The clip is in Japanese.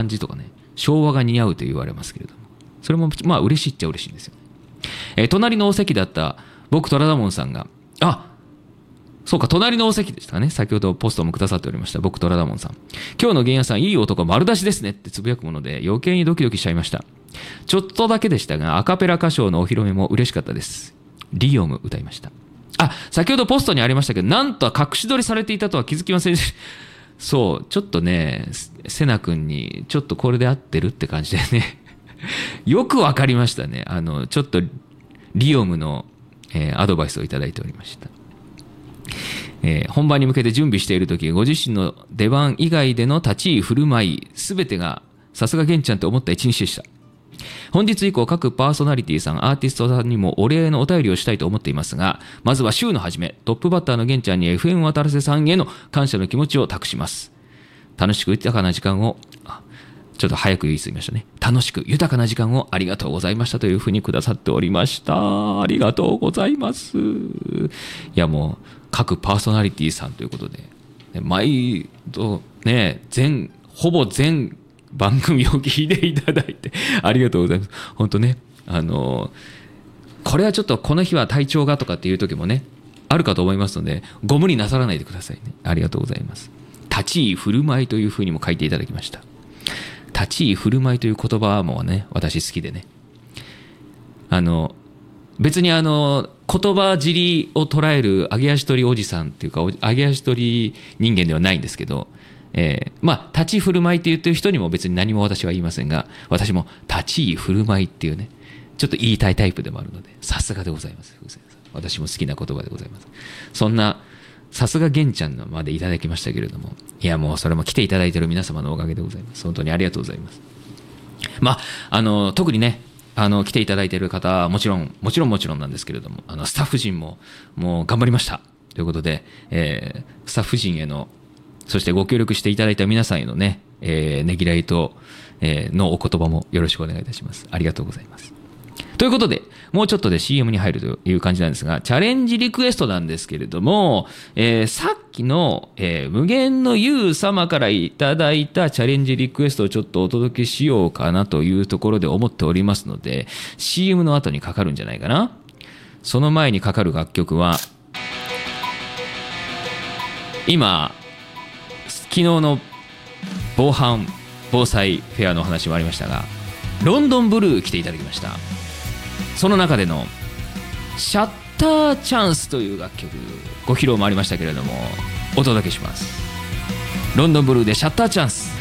じとかね、昭和が似合うと言われますけれども、それもまあ嬉しいっちゃ嬉しいんですよ。隣のお席だった僕虎田門さんが、そうか、隣のお席でしたかね。先ほどポストもくださっておりました僕虎田門さん、今日の原野さんいい男丸出しですねってつぶやくもので余計にドキドキしちゃいました。ちょっとだけでしたがアカペラ歌唱のお披露目も嬉しかったです。リオム歌いました。先ほどポストにありましたけど、なんと隠し撮りされていたとは気づきませんでした。そう、ちょっとね、セナ君にちょっとこれで合ってるって感じでねよくわかりましたね。ちょっとリオムの、アドバイスをいただいておりました。本番に向けて準備しているとき、ご自身の出番以外での立ち居振る舞いすべてがさすが玄ちゃんと思った一日でした。本日以降各パーソナリティさんアーティストさんにもお礼のお便りをしたいと思っていますが、まずは週の初めトップバッターの玄ちゃんに FM 渡瀬さんへの感謝の気持ちを託します。楽しく豊かな時間をちょっと早く言い過ぎましたね。楽しく豊かな時間をありがとうございましたというふうにくださっておりました。ありがとうございます。いやもう各パーソナリティさんということで、毎度ね、ほぼ全番組を聞いていただいてありがとうございます。本当ね、これはちょっとこの日は体調がとかっていう時もねあるかと思いますので、ご無理なさらないでくださいね。ありがとうございます。立ち居振る舞いというふうにも書いていただきました。立ち居振る舞いという言葉もね、私好きでね、別に言葉尻を捉える揚げ足取りおじさんっていうか揚げ足取り人間ではないんですけど、立ち振る舞いって言ってる人にも別に何も私は言いませんが、私も立ち居振る舞いっていうね、ちょっと言いたいタイプでもあるので、さすがでございます。私も好きな言葉でございます。そんなさすが玄ちゃんのまでいただきましたけれども、いやもうそれも来ていただいている皆様のおかげでございます。本当にありがとうございます。特にね、来ていただいている方はもちろんなんですけれども、スタッフ陣ももう頑張りましたということで、スタッフ陣への、そしてご協力していただいた皆さんへのね、ねぎらいと、のお言葉もよろしくお願いいたします。ありがとうございます。ということで、もうちょっとで CM に入るという感じなんですが、チャレンジリクエストなんですけれども、さっきの、無限の優様からいただいたチャレンジリクエストをちょっとお届けしようかなというところで思っておりますので、 CM の後にかかるんじゃないかな。その前にかかる楽曲は、今昨日の防災フェアの話もありましたが、ロンドンブルー来ていただきました。その中でのシャッターチャンスという楽曲、ご披露もありましたけれども、お届けします。ロンドンブルーでシャッターチャンス。